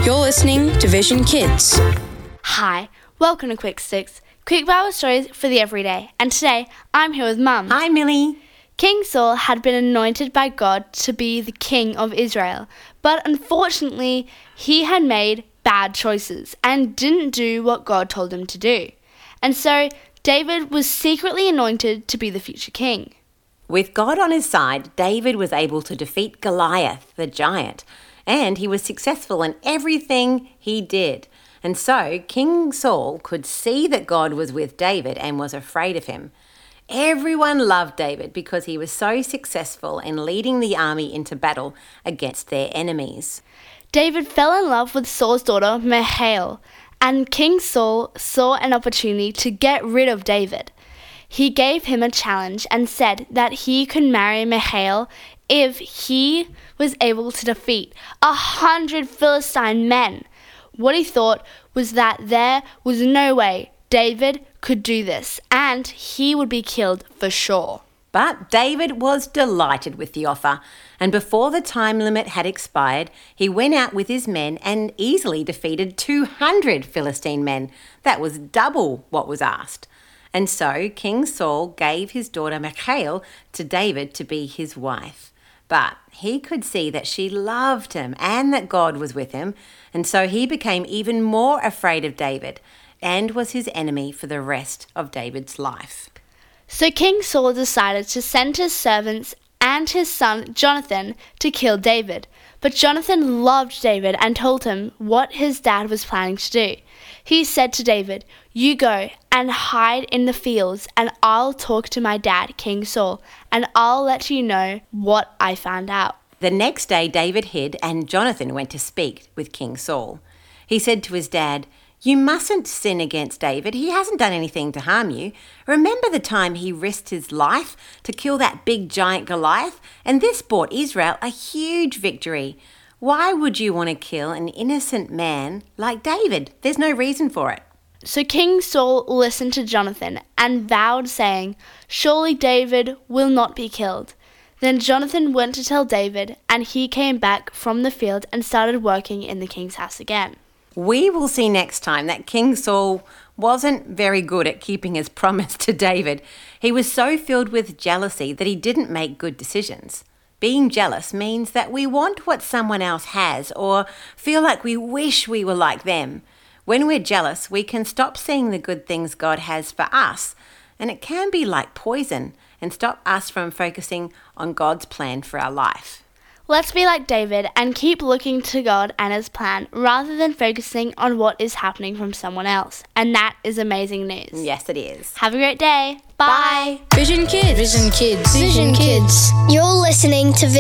You're listening to Vision Kids. Hi, welcome to Quick Sticks, quick Bible stories for the everyday. And today, I'm here with Mum. Hi, Millie. King Saul had been anointed by God to be the king of Israel, but unfortunately, he had made bad choices and didn't do what God told him to do. And so, David was secretly anointed to be the future king. With God on his side, David was able to defeat Goliath, the giant, and he was successful in everything he did. And so King Saul could see that God was with David and was afraid of him. Everyone loved David because he was so successful in leading the army into battle against their enemies. David fell in love with Saul's daughter, Michal, and King Saul saw an opportunity to get rid of David. He gave him a challenge and said that he could marry Michal if he was able to defeat 100 Philistine men. What he thought was that there was no way David could do this, and he would be killed for sure. But David was delighted with the offer, and before the time limit had expired, he went out with his men and easily defeated 200 Philistine men. That was double what was asked. And so King Saul gave his daughter Michal to David to be his wife. But he could see that she loved him and that God was with him, and so he became even more afraid of David and was his enemy for the rest of David's life. So King Saul decided to send his servants and his son Jonathan to kill David. But Jonathan loved David and told him what his dad was planning to do. He said to David, "You go and hide in the fields, and I'll talk to my dad, King Saul, and I'll let you know what I found out." The next day David hid and Jonathan went to speak with King Saul. He said to his dad, "You mustn't sin against David. He hasn't done anything to harm you. Remember the time he risked his life to kill that big giant Goliath? And this brought Israel a huge victory. Why would you want to kill an innocent man like David? There's no reason for it." So King Saul listened to Jonathan and vowed, saying, "Surely David will not be killed." Then Jonathan went to tell David, and he came back from the field and started working in the king's house again. We will see next time that King Saul wasn't very good at keeping his promise to David. He was so filled with jealousy that he didn't make good decisions. Being jealous means that we want what someone else has or feel like we wish we were like them. When we're jealous, we can stop seeing the good things God has for us, and it can be like poison and stop us from focusing on God's plan for our life. Let's be like David and keep looking to God and his plan rather than focusing on what is happening from someone else. And that is amazing news. Yes, it is. Have a great day. Bye. Vision Kids. Vision Kids. Vision Kids. You're listening to